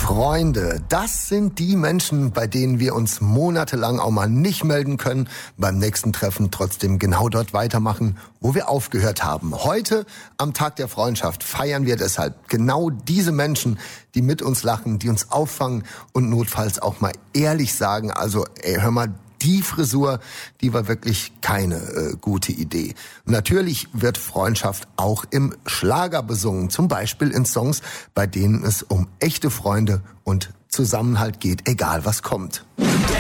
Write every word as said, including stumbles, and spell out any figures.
Freunde, das sind die Menschen, bei denen wir uns monatelang auch mal nicht melden können, beim nächsten Treffen trotzdem genau dort weitermachen, wo wir aufgehört haben. Heute, am Tag der Freundschaft, feiern wir deshalb genau diese Menschen, die mit uns lachen, die uns auffangen und notfalls auch mal ehrlich sagen, also ey, hör mal, die Frisur, die war wirklich keine äh, gute Idee. Natürlich wird Freundschaft auch im Schlager besungen, zum Beispiel in Songs, bei denen es um echte Freunde und Zusammenhalt geht, egal was kommt. Der